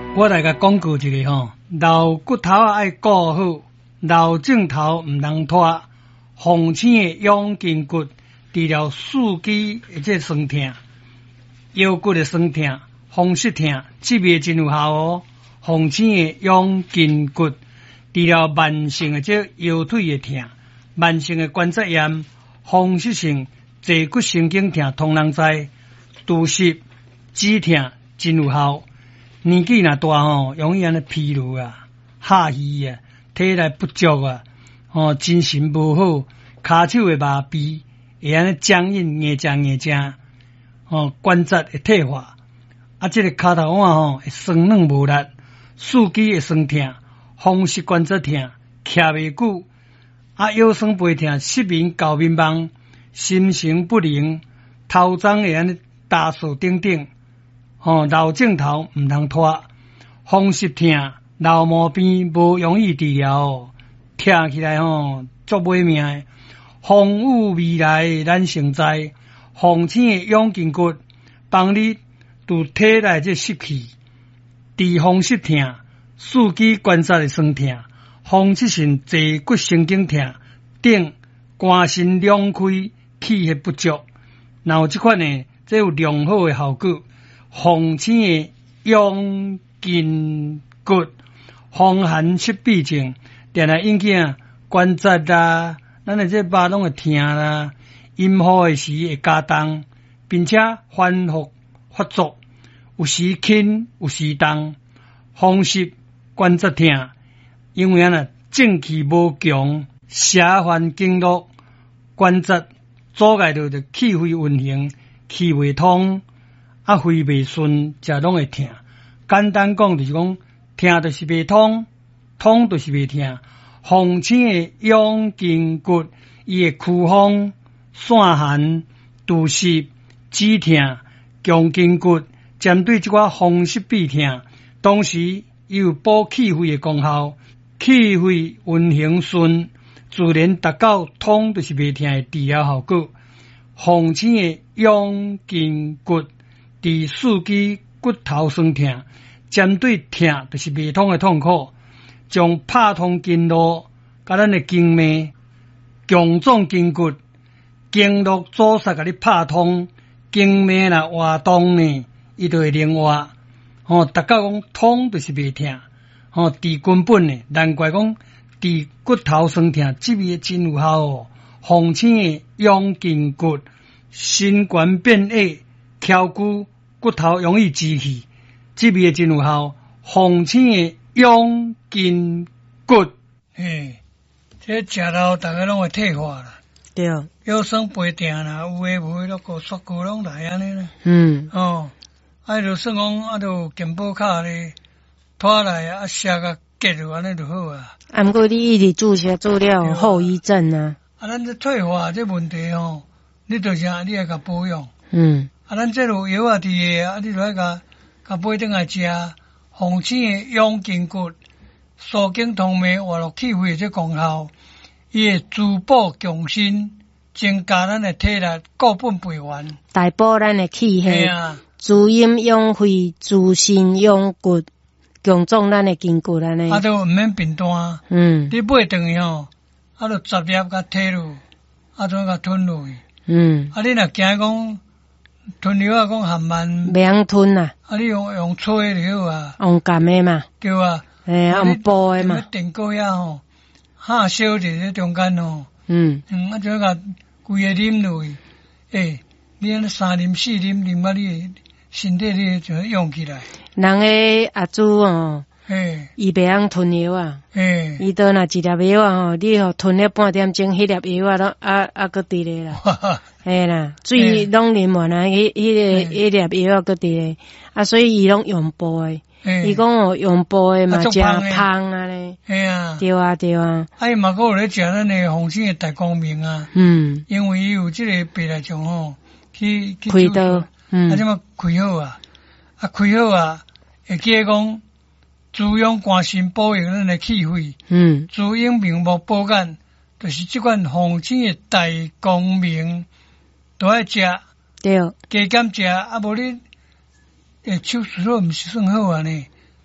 我来甲讲句一个吼，老骨头爱顾好，老镜头唔通拖。红星的养筋骨，治疗四肢即酸痛、腰骨的酸痛、风湿痛，这味真有效哦。红星的养筋骨，治疗慢性的即腰腿的痛、慢性的关节炎、风湿性坐骨神经痛，通人知。拄湿、止痛真有效。年纪若大吼，容易安尼疲劳啊、下虚啊、体力不足啊，精神无好，骹手会麻痹，会安尼僵硬、硬正，关节会退化，这个骹头腕会酸软无力，四肢会酸痛，风湿关节痛，徛袂久，腰酸背痛，失眠、搞迷茫，心神不宁，头鬃会安尼打扫等等。老镜头唔通拖，风湿痛、老毛病无容易治疗，听起来足买命的。风雨未来咱成灾，红星的养筋骨，帮你拄体内这湿气，治风湿痛、四肢关节的酸痛、风湿性坐骨神经痛等，肝肾两开、气血不足，然后这款呢，这有良好的效果。红星的养筋骨，风寒湿痹症，定来引起关节啦，咱的这肉拢会痛啦，阴雨的时会加重，并且反复发作，有时轻，有时重，风湿关节痛，因为正气无强，邪烦经络，关节阻碍到气血运行，气未通。肺未顺，这拢会痛。简单讲就是讲，痛就是未通，通就是未痛。红星的养筋骨，伊会驱风、散寒、除湿、止痛、强筋骨，针对这个风湿痹痛，同时伊有补气血的功效，气血运行顺，自然达到通就是未痛的治疗效果。红星的养筋骨。治四肢骨头酸痛，针对痛就是未通的痛苦，将拍通经络，甲咱的经脉、强壮筋骨、经络阻塞，甲你拍通，经脉若活动呢，伊就会灵活。达到讲通就是未痛，治根本呢，难怪讲治骨头酸痛，这味真有效哦。红星的养筋骨，心冠变矮。翘骨骨头容易积气，这味真有效。红星的养筋骨，这食了大家拢会退化啦。 对， 腰酸背痛啦，有诶无诶，都骨缩骨拢来安尼啦。就算讲就健保卡咧，拖来写甲结了安尼就好啊。 不过你一直注射做了后遗症啊。 咱这退化这问题你就是你要甲保养。咱这路药伫诶，你就要甲买转来食。红星诶养筋骨，疏经通脉，活络气血这功效，伊会滋补强身，增加咱诶体力，固本培元， 大补咱诶气血，滋阴养肺，滋肾养骨，强壮咱诶筋骨安尼。 都毋免平单。你买转去就10粒甲摕落，怎甲吞落去。你若惊讲。吞药讲含慢， 袂晓吞啊！ 你用吹就好啊， 用甘的嘛， 对啊， 用煲的嘛。 电锅呀下烧伫咧中间就甲规个啉落去。你安尼3啉4啉，啉到你身体你就用起来。 人诶阿祖伊袂晓吞药啊，伊倒若一粒药你吞了半点钟，迄粒药拢搁伫咧啦。啦，水拢啉完啊，迄粒药搁伫咧，所以伊拢用煲诶。伊讲用煲诶嘛，真芳啊咧。对啊。伊嘛搁有咧食咱诶红星诶大光明啊。因为伊有即个白内障去开刀， 即么开好啊，开好啊，会记得讲。滋养肝肾，保养咱的气血，滋养明目保眼，就是这款红星的大光明，都爱食。 对， 加减食，无你手术都毋是算好啊呢。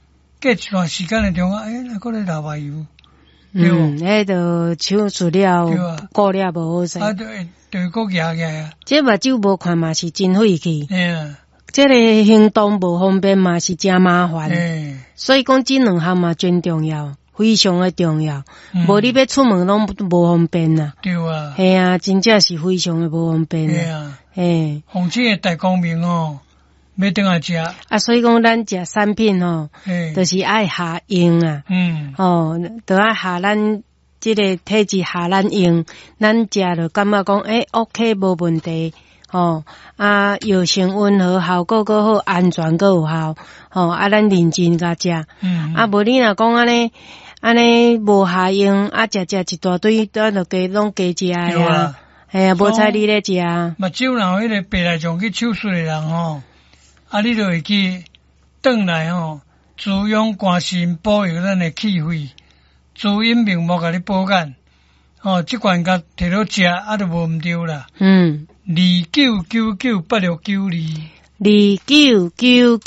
隔一段时间的中啊，那个咧流麻油。 迄个手术了，过了无好势。 啊，对，个牙啊。 这目睭无看嘛是真费气。这个行动无方便嘛是真麻烦。所以讲这两项嘛真重要，非常的重要。无你要出门拢无方便呐。 对啊。 系啊，真正是非常的无方便。 系啊。况且大光明哦。要等下食啊， 所以讲咱食产品吼，就是爱下用啊，就爱下咱这个体质下咱用，咱食就感觉讲OK 无问题，药性温和，效果够好，安全够有效，咱认真甲食，无你若讲安尼无下用，食一大堆，咱就加拢加食啊，无采你咧食啊， 目睭若迄个白内障去手术的人吼。你就会去转来滋养关心保佑咱的气血，滋阴明目甲你保养，即罐甲摕到食就无毋对啦。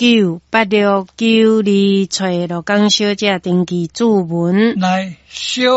29998692，29998692，找罗江小姐登记注文来小。